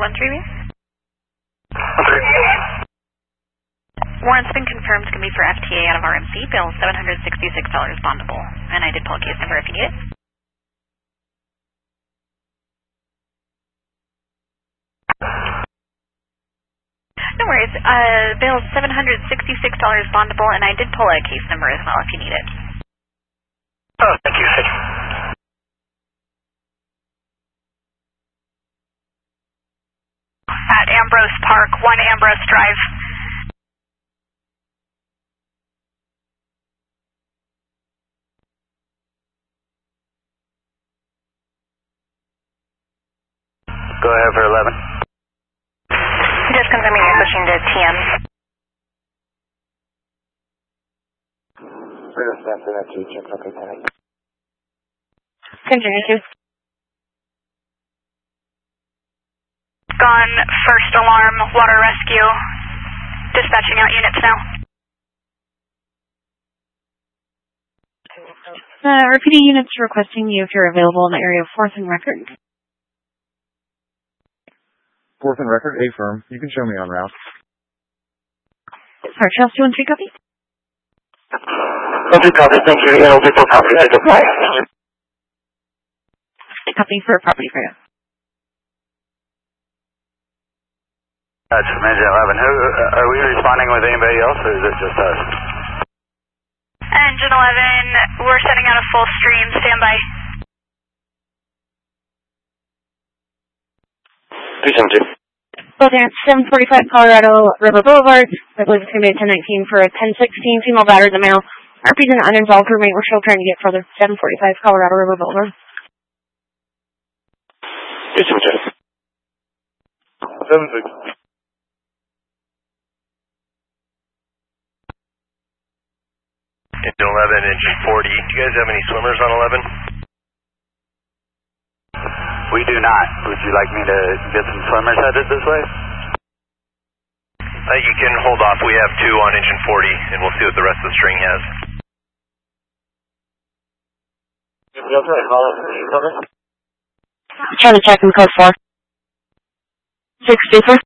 13 Warrant's been confirmed. It's going to be for FTA out of RMC. Bill $766 bondable. And I did pull a case number if you need it. No worries. Bill $766 bondable, and I did pull a case number as well if you need it. Oh, thank you. At Ambrose Park, 1 Ambrose Drive. Go ahead for 11. Just confirming you're pushing to TM. Continue to. Gone, first alarm, water rescue. Dispatching out units now. Repeating units requesting you if you're available in the area of 4th and Record. 4th and Record, A-firm. You can show me on route. Sorry, Charles 213 copy? Okay, copy, thank you. Yeah, we'll be for property. Copy for property for you. That's from Engine 11. Are we responding with anybody else, or is it just us? Engine 11, we're setting out a full stream. Stand by. 372. Well, there, 745 Colorado River Boulevard. I believe it's going to be a 1019 for a 1016 female battered in the male. RP's an uninvolved roommate. We're still trying to get further. 745 Colorado River Boulevard. 372. 76. Engine 11, Engine 40. Do you guys have any swimmers on 11? We do not. Would you like me to get some swimmers headed this way? You can hold off. We have 2 on Engine 40, and we'll see what the rest of the string has. Trying to check in code 4. 6 Super.